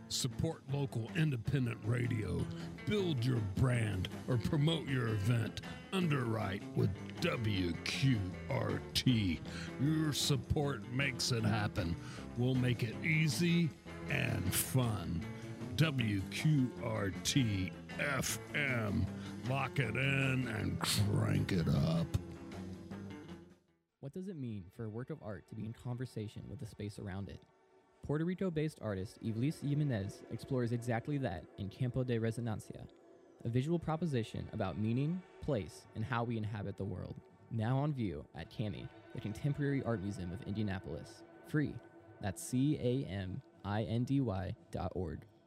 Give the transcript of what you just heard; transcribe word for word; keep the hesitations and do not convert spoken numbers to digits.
Support local independent radio, build your brand, or promote your event. Underwrite with W Q R T. Your support makes it happen. We'll make it easy and fun. W Q R T F M. Lock it in and crank it up. What does it mean for a work of art to be in conversation with the space around it? Puerto Rico-based artist Yvelis Jimenez explores exactly that in Campo de Resonancia, a visual proposition about meaning, place, and how we inhabit the world. Now on view at CAMI, the Contemporary Art Museum of Indianapolis. Free. That's C A M I N D Y dot org.